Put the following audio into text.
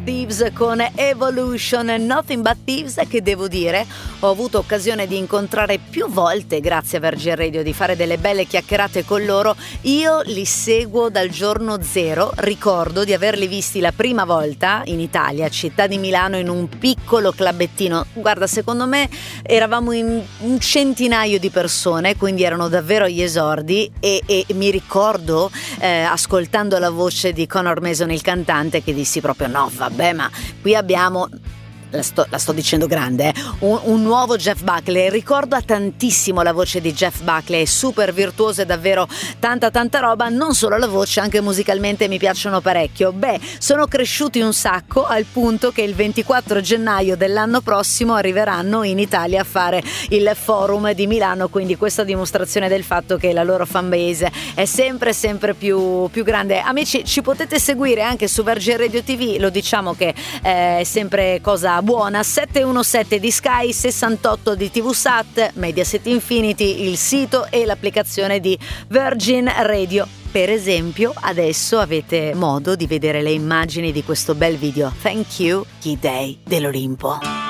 Thieves con Evolution. Nothing But Thieves, che devo dire ho avuto occasione di incontrare più volte grazie a Virgin Radio, di fare delle belle chiacchierate con loro. Io li seguo dal giorno zero, ricordo di averli visti la prima volta in Italia, città di Milano, in un piccolo clubettino. Guarda, secondo me eravamo in un centinaio di persone, quindi erano davvero agli esordi, e mi ricordo ascoltando la voce di Conor Mason, il cantante, che dissi proprio: no vabbè, ma qui abbiamo, la sto dicendo grande, un nuovo Jeff Buckley. Ricordo tantissimo la voce di Jeff Buckley, è super virtuoso e davvero tanta roba. Non solo la voce, anche musicalmente mi piacciono parecchio. Sono cresciuti un sacco, al punto che il 24 gennaio dell'anno prossimo arriveranno in Italia a fare il Forum di Milano, quindi questa dimostrazione del fatto che la loro fanbase è sempre più grande. Amici, ci potete seguire anche su Virgin Radio TV, lo diciamo che è sempre cosa buona. 717 di Sky, 68 di TVSAT, Mediaset Infinity, il sito e l'applicazione di Virgin Radio. Per esempio, adesso avete modo di vedere le immagini di questo bel video Thank You, Key Day dell'Olimpo.